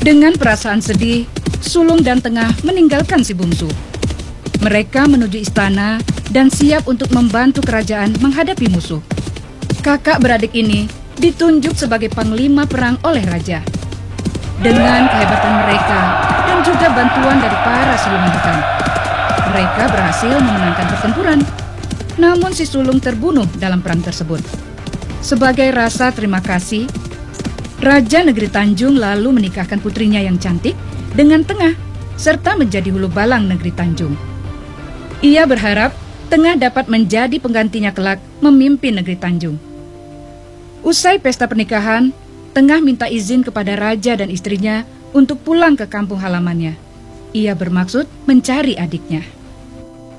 Dengan perasaan sedih, Sulung dan Tengah meninggalkan si bungsu. Mereka menuju istana dan siap untuk membantu kerajaan menghadapi musuh. Kakak beradik ini ditunjuk sebagai panglima perang oleh raja. Dengan kehebatan mereka dan juga bantuan dari para siluman hitam, mereka berhasil memenangkan pertempuran. Namun si sulung terbunuh dalam perang tersebut. Sebagai rasa terima kasih, Raja Negeri Tanjung lalu menikahkan putrinya yang cantik dengan Tengah, serta menjadi hulu balang Negeri Tanjung. Ia berharap Tengah dapat menjadi penggantinya kelak memimpin Negeri Tanjung. Usai pesta pernikahan, Tengah minta izin kepada raja dan istrinya untuk pulang ke kampung halamannya. Ia bermaksud mencari adiknya.